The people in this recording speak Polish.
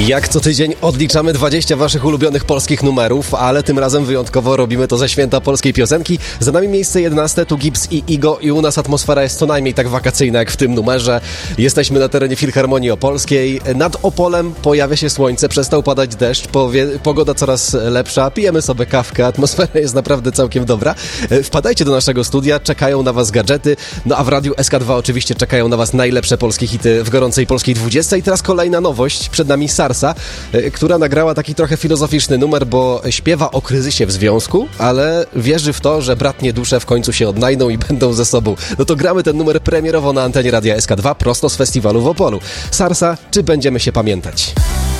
Jak co tydzień odliczamy 20 waszych ulubionych polskich numerów, ale tym razem wyjątkowo robimy to ze święta polskiej piosenki. Za nami miejsce 11, tu Gibbs i Igo i u nas atmosfera jest co najmniej tak wakacyjna jak w tym numerze. Jesteśmy na terenie Filharmonii Opolskiej. Nad Opolem pojawia się słońce, przestał padać deszcz, pogoda coraz lepsza, pijemy sobie kawkę, atmosfera jest naprawdę całkiem dobra. Wpadajcie do naszego studia, czekają na was gadżety, no a w Radiu SK2 oczywiście czekają na was najlepsze polskie hity w gorącej polskiej 20. I teraz kolejna nowość, przed nami Sarsa, która nagrała taki trochę filozoficzny numer, bo śpiewa o kryzysie w związku, ale wierzy w to, że bratnie dusze w końcu się odnajdą i będą ze sobą. No to gramy ten numer premierowo na antenie Radia SK2 prosto z festiwalu w Opolu. Sarsa, czy będziemy się pamiętać?